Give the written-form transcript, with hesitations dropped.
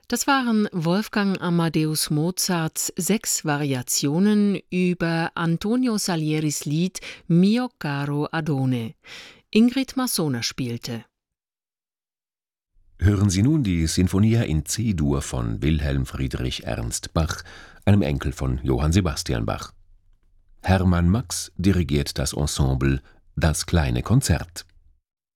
Das waren Wolfgang Amadeus Mozarts 6 Variationen über Antonio Salieris Lied Mio caro Adone. Ingrid Massona spielte. Hören Sie nun die Sinfonia in C-Dur von Wilhelm Friedrich Ernst Bach, einem Enkel von Johann Sebastian Bach. Hermann Max dirigiert das Ensemble Das kleine Konzert.